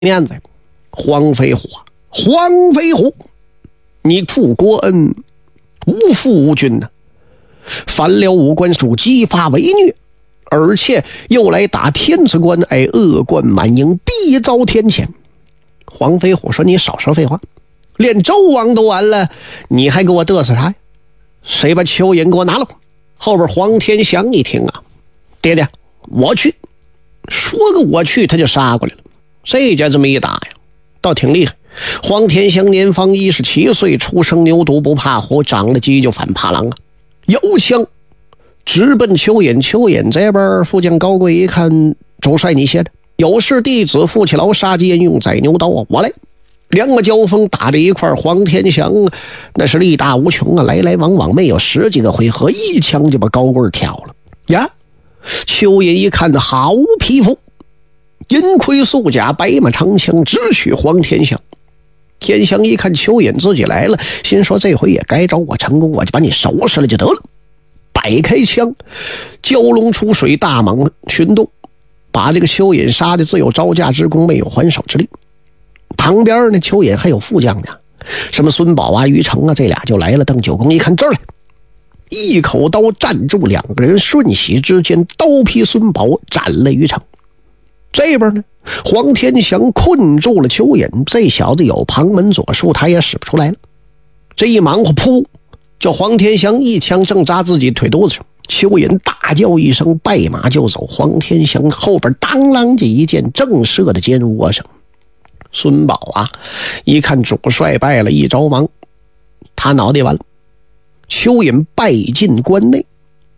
面子。黄飞虎啊，黄飞虎，你负国恩，无负无君呐，反了武官署，激发为虐，而且又来打天子官，恶贯满盈，必遭天谴。黄飞虎说：“你少说废话，连周王都完了，你还给我嘚瑟啥呀？谁把蚯蚓给我拿了？”后边黄天祥一听啊，爹爹，我去。说个我去，他就杀过来了。这家这么一打呀，倒挺厉害。黄天祥年方17岁，出生牛犊不怕虎，长了鸡就反怕狼啊！有枪直奔蚯蚓。蚯蚓这边副将高贵一看，主帅你歇着，有事弟子负起劳，杀鸡焉用宰牛刀啊！我来。两个交锋打在一块，黄天祥那是力大无穷啊，来来往往没有10几个回合，一枪就把高贵挑了呀！蚯蚓一看好皮肤，银盔素甲，白马长枪，直取黄天祥。天祥一看蚯蚓自己来了，心说这回也该找我成功，我就把你收拾了就得了。摆开枪，蛟龙出水，大蟒寻动，把这个蚯蚓杀的自有招架之功，没有还手之力。旁边呢，蚯蚓还有副将呢，什么孙宝啊、于成啊，这俩就来了。邓九公一看这儿来，一口刀站住，两个人瞬息之间刀劈孙宝，斩了于成。这边呢，黄天祥困住了蚯蚓，这小子有旁门左术，他也使不出来了。这一忙活，噗，叫黄天祥一枪正扎自己腿肚子上。蚯蚓大叫一声，败马就走。黄天祥后边当啷的一箭正射的肩窝上。孙宝啊，一看主帅败了，一着忙，他脑袋完了。蚯蚓败进关内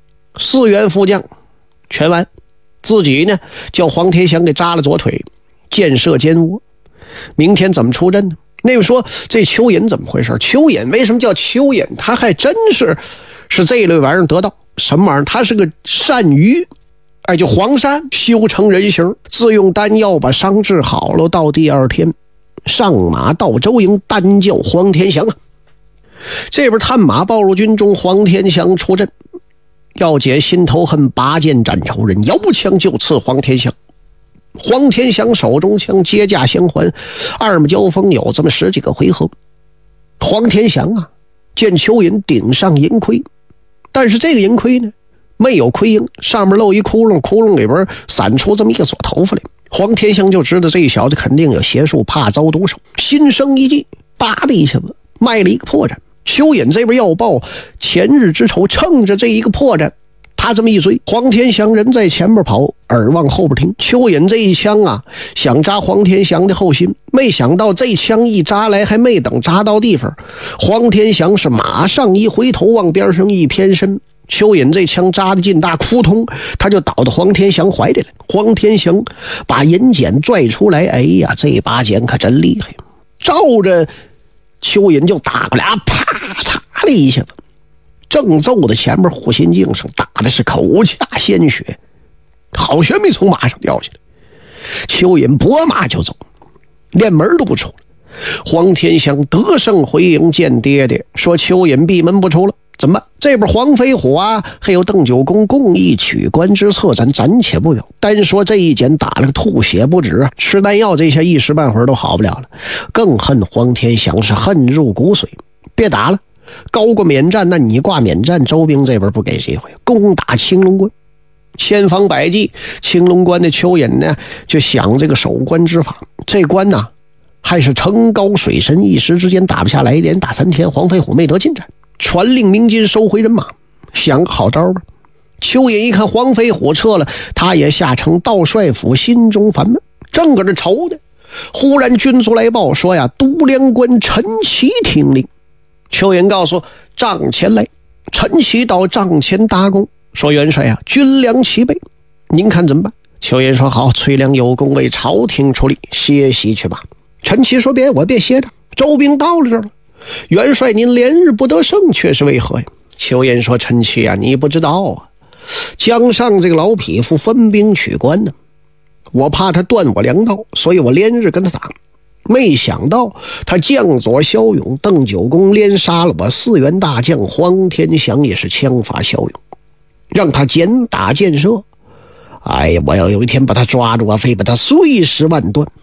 ，4员副将全完，自己呢叫黄天祥给扎了左腿，箭射肩窝。明天怎么出阵呢？那个说这蚯蚓怎么回事？蚯蚓为什么叫蚯蚓？他还真是这一类玩意儿得到什么玩意儿？他是个鳝鱼，就黄鳝修成人形，自用丹药把伤治好了。到第2天上马到周营，单叫黄天祥啊。这边探马报入军中，黄天祥出阵，要解心头恨，拔剑斩仇人，摇枪就刺黄天祥。黄天祥手中枪接驾相还，二马交锋有这么10几个回合。黄天祥啊，见蚯蚓顶上银盔，但是这个银盔呢没有盔缨，上面露一窟窿，窟窿里边散出这么一个左头发来。黄天祥就知道这小子肯定有邪术，怕遭毒手，心生一计，叭的一下子卖了一个破绽。蚯蚓这边要报前日之仇，趁着这一个破绽，他这么一追，黄天祥人在前面跑，耳往后边听。蚯蚓这一枪啊，想扎黄天祥的后心，没想到这枪一扎来，还没等扎到地方，黄天祥是马上一回头，往边上一偏身，蚯蚓这枪扎的劲大，扑通他就倒到黄天祥怀里了。黄天祥把银剪拽出来，哎呀，这把剪可真厉害，照着蚯蚓就打过来啊，啪嚓的一下子，正揍的前面护心镜上，打的是口下鲜血，好悬没从马上掉下来。蚯蚓拨马就走，连门都不出了。黄天祥得胜回营见爹爹，说蚯蚓闭门不出了，怎么办？这边黄飞虎啊，还有邓九公共议取关之策，咱暂且不表。单说这一剪打了个吐血不止啊，吃丹药这下一时半会儿都好不了了。更恨黄天祥是恨入骨髓，别打了，高过免战，那你挂免战，周兵这边不给机会，攻打青龙关。千方百计，青龙关的蚯蚓呢就想这个守关之法，这关呢还是城高水深，一时之间打不下来，连打3天，黄飞虎没得进展，传令鸣金收回人马，想个好招吧。蚯蚓一看黄飞虎撤了，他也下城到帅府，心中烦闷，正搁这愁呢，忽然军卒来报说呀，都梁关陈奇听令。蚯蚓告诉帐前来，陈奇到帐前搭功，说元帅啊，军粮齐备，您看怎么办？蚯蚓说好，崔良有功，为朝廷出力，歇息去吧。陈奇说别，我别歇着，周兵到了这儿了，元帅您连日不得胜，却是为何呀？蚯蚓说陈奇啊，你不知道啊，江上这个老匹夫分兵取关呢，我怕他断我粮道，所以我连日跟他打，没想到他将左骁勇，邓九公连杀了我4员大将，黄天祥也是枪法骁勇，让他简打箭射，哎呀，我要有一天把他抓住，我非把他碎尸万段。